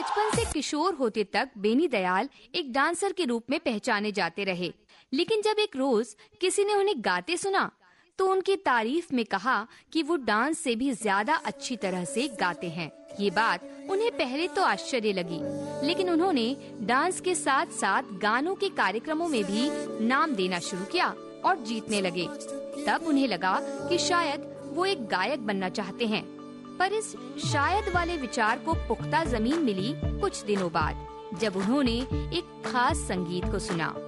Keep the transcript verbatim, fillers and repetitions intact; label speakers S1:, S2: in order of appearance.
S1: बचपन से किशोर होते तक बेनी दयाल एक डांसर के रूप में पहचाने जाते रहे, लेकिन जब एक रोज किसी ने उन्हें गाते सुना तो उनकी तारीफ में कहा कि वो डांस से भी ज्यादा अच्छी तरह से गाते हैं। ये बात उन्हें पहले तो आश्चर्य लगी, लेकिन उन्होंने डांस के साथ साथ गानों के कार्यक्रमों में भी नाम देना शुरू किया और जीतने लगे। तब उन्हें लगा कि शायद वो एक गायक बनना चाहते हैं। पर इस शायद वाले विचार को पुख्ता जमीन मिली कुछ दिनों बाद, जब उन्होंने एक खास संगीत को सुना।